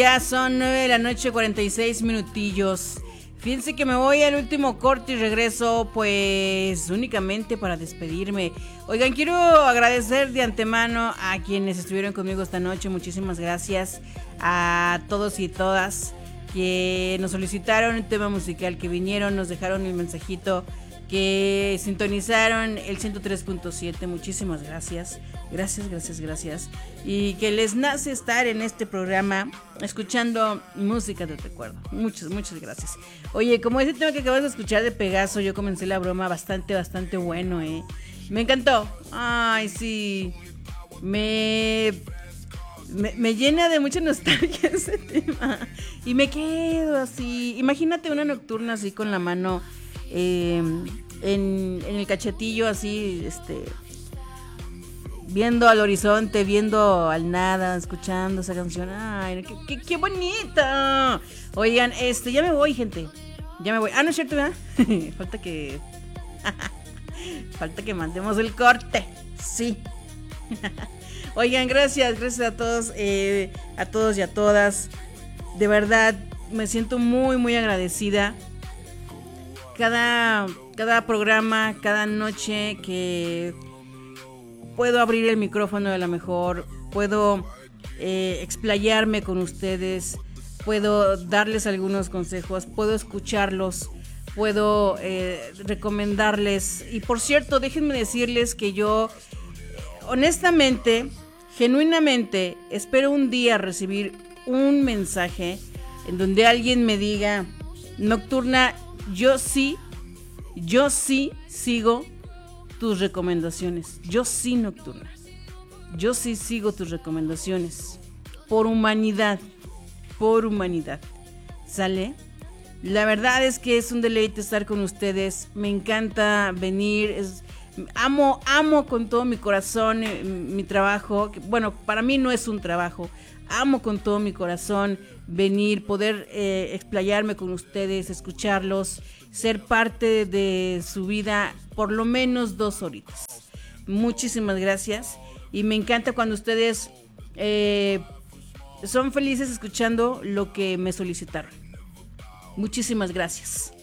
Ya son 9 de la noche, 46 minutillos. Fíjense que me voy al último corte y regreso pues únicamente para despedirme. Oigan, quiero agradecer de antemano a quienes estuvieron conmigo esta noche. Muchísimas gracias a todos y todas que nos solicitaron el tema musical, que vinieron, nos dejaron el mensajito, que sintonizaron el 103.7. Muchísimas gracias. Gracias. Y que les nace estar en este programa escuchando música de recuerdo. Muchas gracias. Oye, como ese tema que acabas de escuchar de Pegaso, yo comencé la broma bastante bueno, Me encantó. Ay, sí. Me llena de mucha nostalgia ese tema. Y me quedo así. Imagínate una nocturna así con la mano en el cachetillo, así, viendo al horizonte, viendo al nada, escuchando esa canción. Ay, qué bonita. Oigan, ya me voy, gente. Ya me voy. Ah, no es cierto, ¿verdad? Falta que mandemos el corte. Sí. Oigan, gracias a todos y a todas. De verdad, me siento muy agradecida. Cada programa, cada noche que puedo abrir el micrófono de la mejor, puedo explayarme con ustedes, puedo darles algunos consejos, puedo escucharlos, puedo recomendarles. Y por cierto, déjenme decirles que yo honestamente, genuinamente, espero un día recibir un mensaje en donde alguien me diga: Nocturna, yo sí sigo tus recomendaciones. Yo sí, Nocturna. Yo sí sigo tus recomendaciones. Por humanidad. ¿Sale? La verdad es que es un deleite estar con ustedes. Me encanta venir. Amo con todo mi corazón mi trabajo. Bueno, para mí no es un trabajo. Amo con todo mi corazón venir, poder explayarme con ustedes, escucharlos, ser parte de su vida por lo menos 2 horitas. Muchísimas gracias. Y me encanta cuando ustedes son felices escuchando lo que me solicitaron. Muchísimas gracias.